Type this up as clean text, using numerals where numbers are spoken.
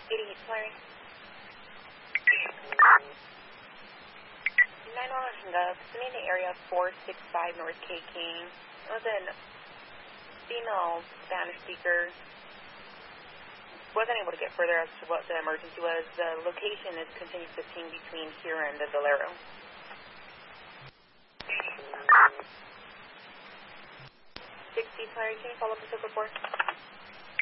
88 Larry. 911 hung up. Estimated area 465 North K King. It was a female Spanish speaker. Wasn't able to get further as to what the emergency was. The location is continuous 15 between here and the Valero. 60 Larry, can you follow up with the report?